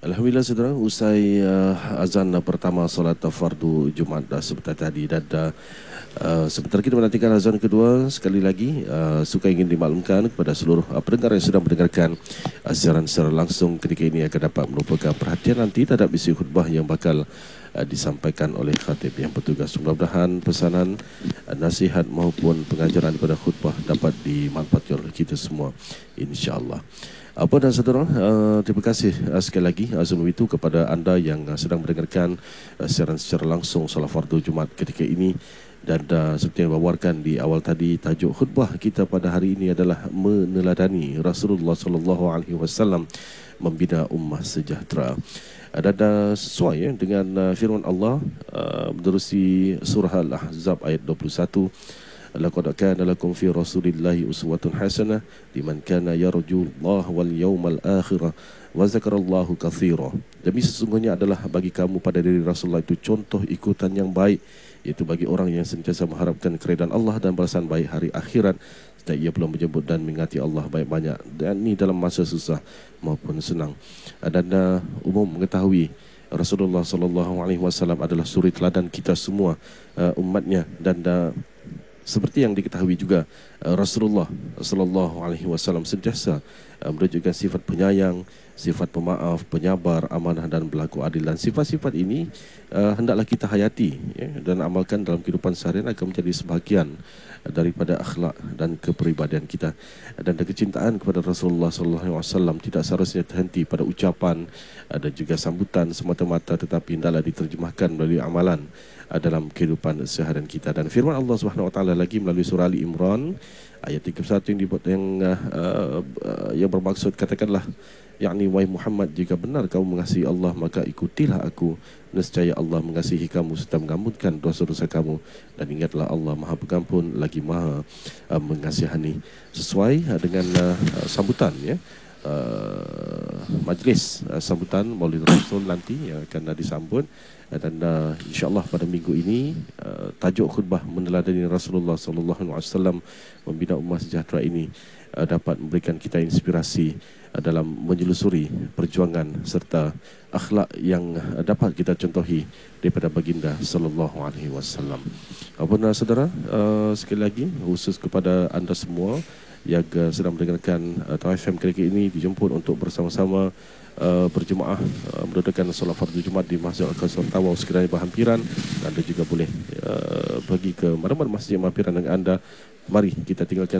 Alhamdulillah saudara, usai azan pertama solat fardu Jumaat sebentar tadi dan sebentar kita menantikan azan kedua. Sekali lagi suka ingin dimaklumkan kepada seluruh pendengar yang sedang mendengarkan siaran secara langsung ketika ini akan dapat merupakan perhatian nanti terhadap isi khutbah yang bakal disampaikan oleh khatib yang bertugas. Mudah-mudahan pesanan, nasihat maupun pengajaran daripada khutbah dapat dimanfaatkan oleh kita semua, insya-Allah. Apa dan saudara, terima kasih sekali lagi sebelum itu kepada anda yang sedang mendengarkan siaran secara langsung solat fardu Jumaat ketika ini. Dan seperti yang bawakan di awal tadi, tajuk khutbah kita pada hari ini adalah meneladani Rasulullah sallallahu alaihi wasallam membina ummah sejahtera. Dan sesuai dengan firman Allah menerusi surah Al-Ahzab ayat 21, laqad kana lakum fi rasulillahi uswatun hasanah liman kana yarjullaha wal yawmal akhir wa zakarallaha katsira. Demi sesungguhnya adalah bagi kamu pada diri Rasulullah itu contoh ikutan yang baik, iaitu bagi orang yang sentiasa mengharapkan keridaan Allah dan balasan baik hari akhirat, serta ia belum menyebut dan mengingati Allah banyak-banyak, dan ini dalam masa susah maupun senang. Dan umum mengetahui Rasulullah sallallahu alaihi wasallam adalah suri teladan kita semua umatnya. Dan seperti yang diketahui juga, Rasulullah sallallahu alaihi wasallam sentiasa menunjukkan sifat penyayang, sifat pemaaf, penyabar, amanah dan berlaku adil. Dan sifat-sifat ini hendaklah kita hayati dan amalkan dalam kehidupan seharian akan menjadi sebahagian daripada akhlak dan kepribadian kita. Dan kecintaan kepada Rasulullah sallallahu alaihi wasallam tidak seharusnya terhenti pada ucapan dan juga sambutan semata-mata, tetapi hendaklah diterjemahkan melalui amalan dalam kehidupan seharian kita. Dan firman Allah Subhanahu wa taala lagi melalui surah Ali Imran ayat 31 yang dibuat yang bermaksud, katakanlah, yakni wahai Muhammad, jika benar kamu mengasihi Allah maka ikutilah aku, nescaya Allah mengasihi kamu serta mengampunkan dosa-dosa kamu, dan ingatlah Allah Maha Pengampun lagi Maha mengasihani. Sesuai dengan sambutan majlis sambutan Maulid Rasul nanti yang akan disambut. Dan insya-Allah pada minggu ini tajuk khutbah meneladani Rasulullah sallallahu alaihi wasallam membina ummah sejahtera ini dapat memberikan kita inspirasi dalam menyelusuri perjuangan serta akhlak yang dapat kita contohi daripada baginda sallallahu alaihi wasallam. Apabila saudara, sekali lagi khusus kepada anda semua yang sedang mendengarkan TFM ketika ini, dijemput untuk bersama-sama berjemaah menunaikan solat fardu Jumaat di Masjid Al-Qasr Tawau sekiranya berhampiran. Anda juga boleh pergi ke mana-mana masjid yang berhampiran dengan anda. Mari kita tinggalkan